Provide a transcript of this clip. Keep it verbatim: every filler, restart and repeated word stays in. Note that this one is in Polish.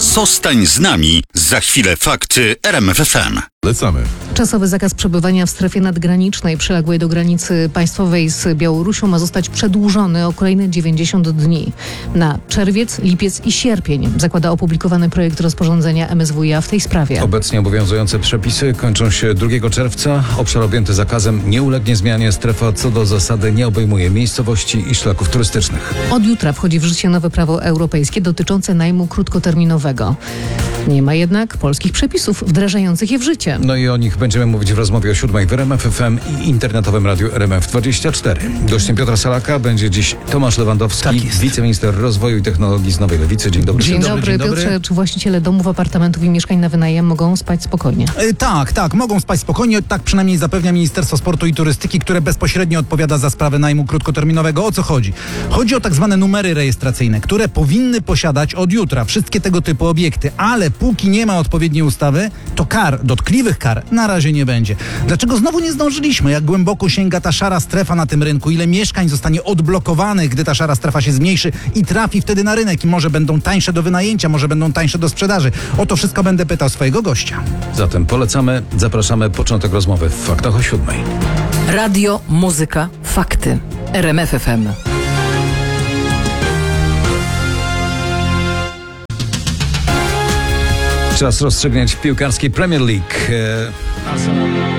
Zostań z nami. Za chwilę fakty R M F F M. Lecamy. Czasowy zakaz przebywania w strefie nadgranicznej przyległej do granicy państwowej z Białorusią ma zostać przedłużony o kolejne dziewięćdziesiąt dni. Na czerwiec, lipiec i sierpień zakłada opublikowany projekt rozporządzenia M S W iA w tej sprawie. Obecnie obowiązujące przepisy kończą się drugiego czerwca. Obszar objęty zakazem nie ulegnie zmianie. Strefa co do zasady nie obejmuje miejscowości i szlaków turystycznych. Od jutra wchodzi w życie nowe prawo europejskie dotyczące najmu krótkoterminowego. Nie ma jednak polskich przepisów wdrażających je w życie. No i o nich będziemy mówić w rozmowie o siódmej w R M F F M i internetowym radiu R M F dwadzieścia cztery. Gościem Piotra Salaka będzie dziś Tomasz Lewandowski, Tak jest. wiceminister rozwoju i technologii z Nowej Lewicy. Dzień dobry. Dzień dobry, dzień dobry. Piotrze. Czy właściciele domów, apartamentów i mieszkań na wynajem mogą spać spokojnie? E, tak, tak, mogą spać spokojnie, tak przynajmniej zapewnia Ministerstwo Sportu i Turystyki, które bezpośrednio odpowiada za sprawę najmu krótkoterminowego. O co chodzi? Chodzi o tak zwane numery rejestracyjne, które powinny posiadać od jutra wszystkie tego typu obiekty, ale póki nie ma odpowiedniej ustawy, to kar, dotkliwych kar na razie nie będzie. Dlaczego znowu nie zdążyliśmy? Jak głęboko sięga ta szara strefa na tym rynku? Ile mieszkań zostanie odblokowanych, gdy ta szara strefa się zmniejszy i trafi wtedy na rynek? I może będą tańsze do wynajęcia, może będą tańsze do sprzedaży. O to wszystko będę pytał swojego gościa. Zatem polecamy, zapraszamy. Początek rozmowy w faktach o siódmej. Radio, muzyka, fakty. R M F F M. Czas rozstrzygnięć w piłkarskiej Premier League. E, Arsenal